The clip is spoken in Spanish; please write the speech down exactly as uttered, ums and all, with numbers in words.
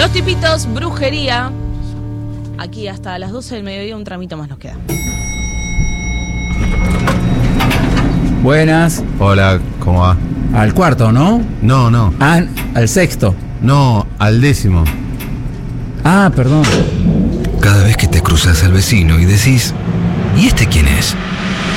Los tipitos, brujería. Aquí hasta las doce del mediodía un tramito más nos queda. Buenas. Hola, ¿cómo va? Al cuarto, ¿no? No, no. Ah, al sexto. No, al décimo. Ah, perdón. Cada vez que te cruzas al vecino y decís, ¿y este quién es?